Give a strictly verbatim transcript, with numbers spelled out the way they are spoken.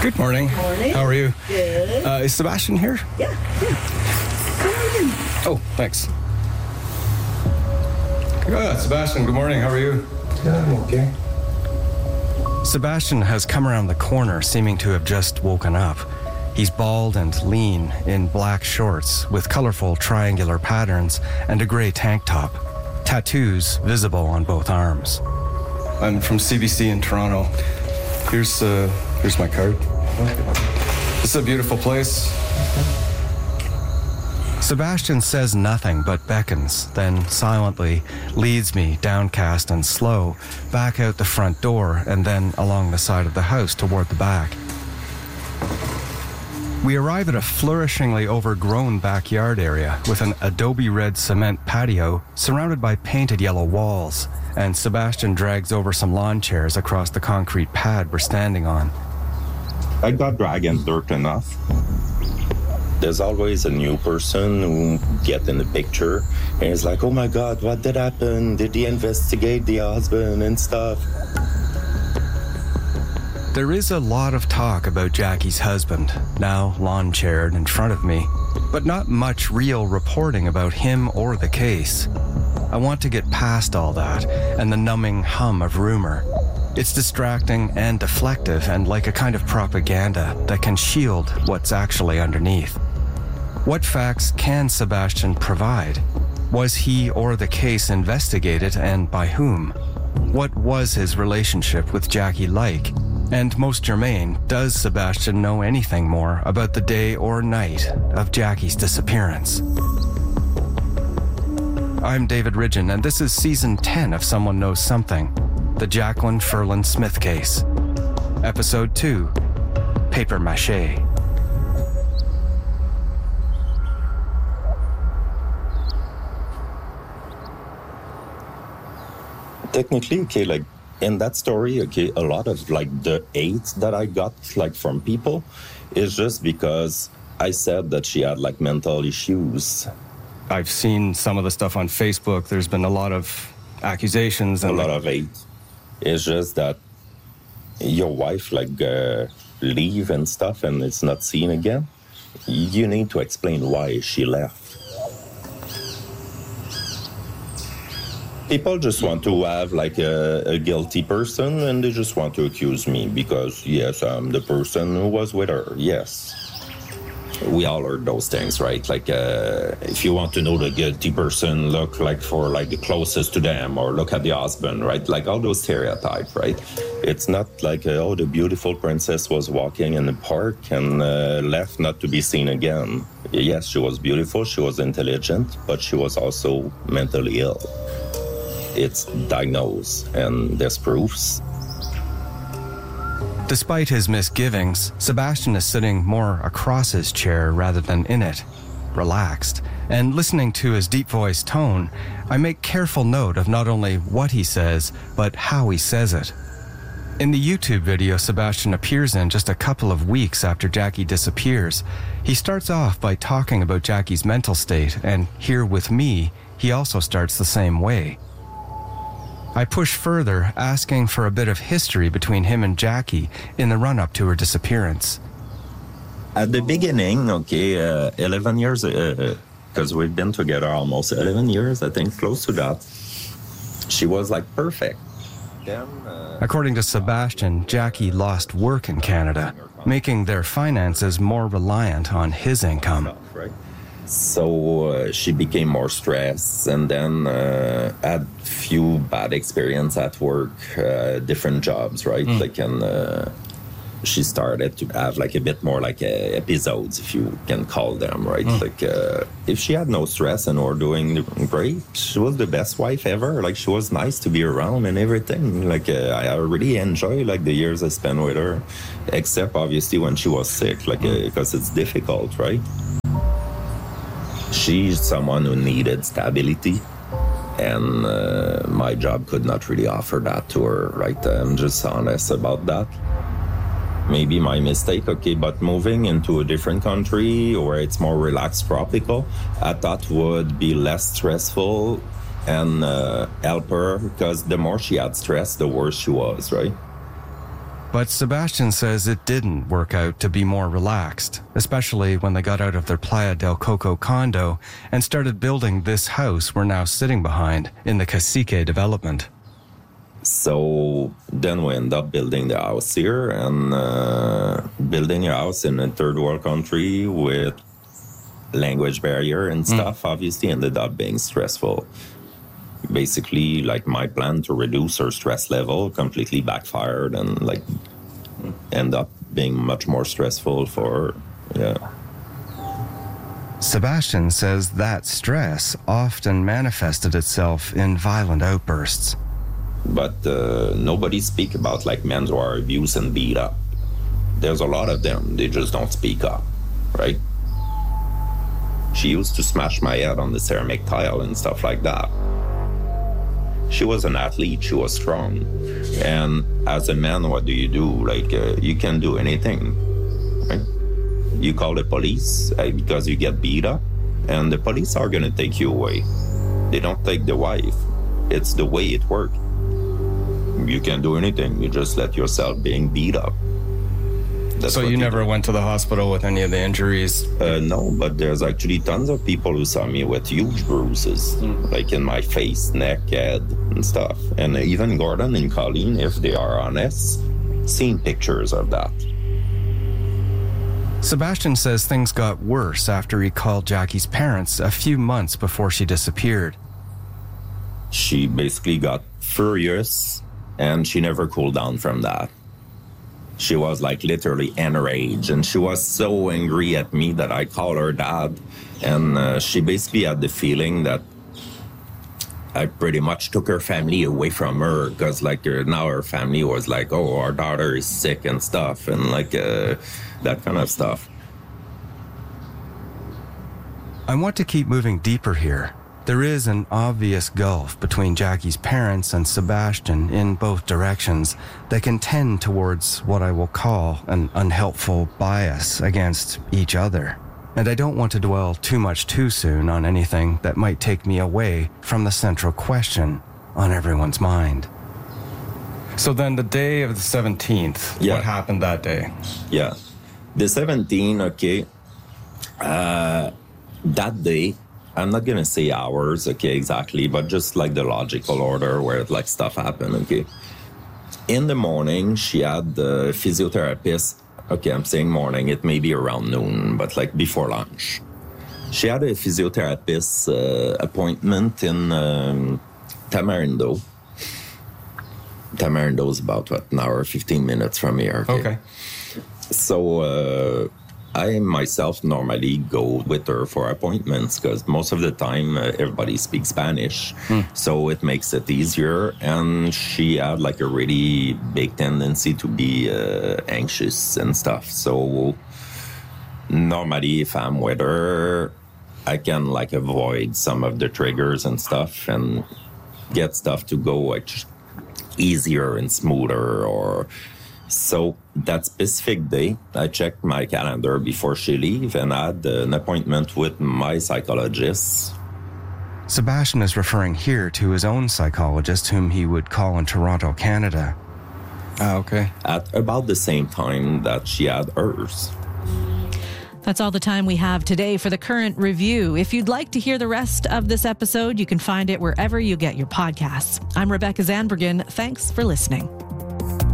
Good morning. Morning. How are you? Good. Uh, is Sebastian here? Yeah, yeah. Come on in. Oh, thanks. Good, Sebastian, good morning. How are you? Yeah, I'm okay. Sebastian has come around the corner, seeming to have just woken up. He's bald and lean, in black shorts with colorful triangular patterns and a gray tank top. Tattoos visible on both arms. I'm from C B C in Toronto. Here's, uh, here's my card. This is a beautiful place. Sebastian says nothing but beckons, then silently leads me, downcast and slow, back out the front door and then along the side of the house toward the back. We arrive at a flourishingly overgrown backyard area with an adobe red cement patio surrounded by painted yellow walls, and Sebastian drags over some lawn chairs across the concrete pad we're standing on. I got dragging dirt enough. There's always a new person who get in the picture and it's like, oh my God, what did happen? Did he investigate the husband and stuff? There is a lot of talk about Jackie's husband, now lawn-chaired in front of me, but not much real reporting about him or the case. I want to get past all that and the numbing hum of rumor. It's distracting and deflective and like a kind of propaganda that can shield what's actually underneath. What facts can Sebastian provide? Was he or the case investigated, and by whom? What was his relationship with Jackie like? And most germane, does Sebastian know anything more about the day or night of Jackie's disappearance? I'm David Ridgen, and this is Season ten of Someone Knows Something, the Jacqueline Ferland Smith case. Episode two, Paper Mache. Technically, okay, like in that story, okay, a lot of like the hate that I got like from people is just because I said that she had like mental issues. I've seen some of the stuff on Facebook. There's been a lot of accusations and a lot like, of hate. It's just that your wife like uh, leave and stuff and it's not seen again. You need to explain why she left. People just want to have like a, a guilty person and they just want to accuse me because yes, I'm the person who was with her. Yes. We all heard those things, right? Like, uh, if you want to know the guilty person, look like for like the closest to them, or look at the husband, right? Like all those stereotypes, right? It's not like, uh, oh, the beautiful princess was walking in the park and uh, left not to be seen again. Yes, she was beautiful, she was intelligent, but she was also mentally ill. It's diagnosed, and there's proofs. Despite his misgivings, Sebastian is sitting more across his chair rather than in it, relaxed, and listening to his deep-voiced tone, I make careful note of not only what he says, but how he says it. In the YouTube video Sebastian appears in just a couple of weeks after Jackie disappears, he starts off by talking about Jackie's mental state, and here with me, he also starts the same way. I push further, asking for a bit of history between him and Jackie in the run-up to her disappearance. At the beginning, okay, uh, eleven years, because uh, we've been together almost eleven years, I think, close to that, she was like perfect. Then, uh, According to Sebastian, Jackie lost work in Canada, making their finances more reliant on his income. Right? So uh, she became more stressed and then uh, had few bad experience at work, uh, different jobs, right? Mm. Like, and uh, she started to have like a bit more like uh, episodes, if you can call them, right? Mm. Like, uh, if she had no stress and were doing great, she was the best wife ever. Like, she was nice to be around and everything. Like, uh, I really enjoy like the years I spent with her, except obviously when she was sick, like, mm. uh, because it's difficult, right? She's someone who needed stability, and uh, my job could not really offer that to her, right? I'm just honest about that. Maybe my mistake, okay, but moving into a different country where it's more relaxed, tropical, I thought would be less stressful and uh, help her, because the more she had stress, the worse she was, right? But Sebastian says it didn't work out to be more relaxed, especially when they got out of their Playa del Coco condo and started building this house we're now sitting behind in the Cacique development. So then we end up building the house here, and uh, building a house in a third world country with language barrier and stuff, mm. obviously ended up being stressful. Basically, like, my plan to reduce her stress level completely backfired and like end up being much more stressful for her. Yeah. Sebastian says that stress often manifested itself in violent outbursts. But uh, nobody speak about like men who are abused and beat up. There's a lot of them. They just don't speak up, right? She used to smash my head on the ceramic tile and stuff like that. She was an athlete, she was strong. And as a man, what do you do? Like, uh, you can do anything, right? You call the police uh, because you get beat up, and the police are gonna take you away. They don't take the wife. It's the way it works. You can't do anything. You just let yourself being beat up. That's so you never do. Went to the hospital with any of the injuries? Uh, no, but there's actually tons of people who saw me with huge bruises, mm. like in my face, neck, head, and stuff. And even Gordon and Colleen, if they are honest, seen pictures of that. Sebastian says things got worse after he called Jackie's parents a few months before she disappeared. She basically got furious, and she never cooled down from that. She was like literally enraged, and she was so angry at me that I called her dad. And uh, she basically had the feeling that I pretty much took her family away from her, because like her, now her family was like, oh, our daughter is sick and stuff, and like uh, that kind of stuff. I want to keep moving deeper here. There is an obvious gulf between Jackie's parents and Sebastian in both directions that can tend towards what I will call an unhelpful bias against each other. And I don't want to dwell too much too soon on anything that might take me away from the central question on everyone's mind. So then the day of the seventeenth, yeah. What happened that day? Yeah. The seventeenth, okay. Uh, that day, I'm not going to say hours, okay, exactly, but just like the logical order where like stuff happened, okay. In the morning, she had the physiotherapist. Okay, I'm saying morning, it may be around noon, but like before lunch. She had a physiotherapist uh, appointment in um, Tamarindo. Tamarindo is about, what, an hour, fifteen minutes from here. Okay. okay. So uh, I myself normally go with her for appointments because most of the time uh, everybody speaks Spanish. Hmm. So it makes it easier. And she had like a really big tendency to be uh, anxious and stuff. So normally if I'm with her, I can like avoid some of the triggers and stuff and get stuff to go like easier and smoother. Or so that specific day, I checked my calendar before she leave and I had an appointment with my psychologist. Sebastian is referring here to his own psychologist, whom he would call in Toronto, Canada. Ah, okay. At about the same time that she had hers. That's all the time we have today for the Current Review. If you'd like to hear the rest of this episode, you can find it wherever you get your podcasts. I'm Rebecca Zandbergen. Thanks for listening.